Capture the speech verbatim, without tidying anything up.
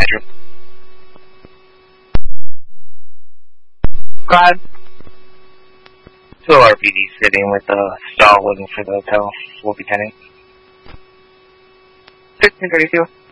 bedroom. Go ahead. Still R P D sitting with the stall looking for the hotel. We'll be tenant. fifteen thirty-two.